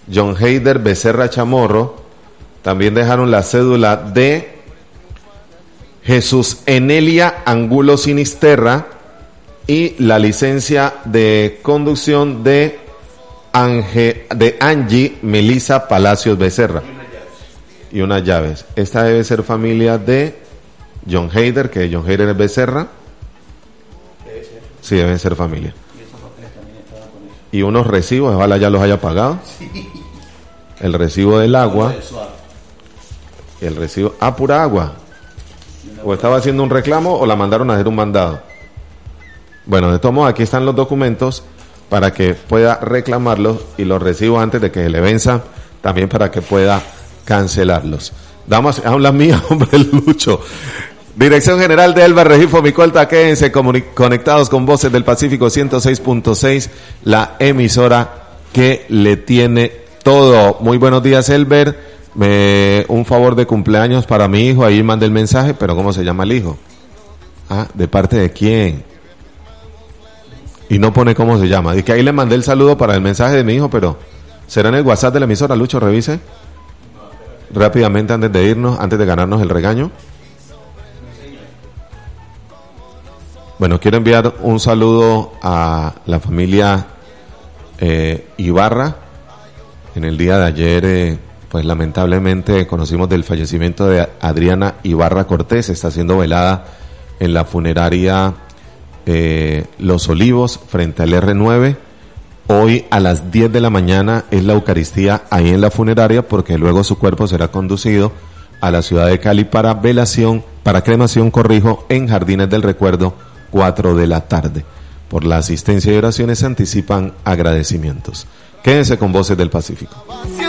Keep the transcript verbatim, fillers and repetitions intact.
John Heider Becerra Chamorro. También dejaron la cédula de Jesús Enelia Angulo Sinisterra y la licencia de conducción de, Ange, de Angie Melisa Palacios Becerra. Y unas llaves. Esta debe ser familia de John Heider, que John Heider es Becerra. Debe ser. Sí, deben ser familia. Y esos papeles también estaban con eso. Y unos recibos, ojalá ya los haya pagado. Sí. El recibo del agua. Del suave. El recibo, ah, pura agua. O estaba haciendo un reclamo o la mandaron a hacer un mandado. Bueno, de todos modos, aquí están los documentos para que pueda reclamarlos y los recibo antes de que se le venza, también para que pueda cancelarlos. Damos a la mía, hombre, Lucho. Dirección General de Elba Regifo Micolta, quédense comuni- conectados con Voces del Pacífico ciento seis punto seis, la emisora que le tiene todo. Muy buenos días, Elber. Me, un favor de cumpleaños para mi hijo, ahí mandé el mensaje, pero ¿cómo se llama el hijo? Ah, ¿de parte de quién? Y no pone cómo se llama. Dice que ahí le mandé el saludo para el mensaje de mi hijo, pero ¿será en el WhatsApp de la emisora? Lucho, revise. Rápidamente antes de irnos, antes de ganarnos el regaño. Bueno, quiero enviar un saludo a la familia eh, Ibarra. En el día de ayer, eh, pues lamentablemente conocimos del fallecimiento de Adriana Ibarra Cortés. Está siendo velada en la funeraria eh, Los Olivos frente al erre nueve. Hoy a las diez de la mañana es la Eucaristía ahí en la funeraria, porque luego su cuerpo será conducido a la ciudad de Cali para velación, para cremación, corrijo, en Jardines del Recuerdo, cuatro de la tarde. Por la asistencia y oraciones se anticipan agradecimientos. Quédense con Voces del Pacífico.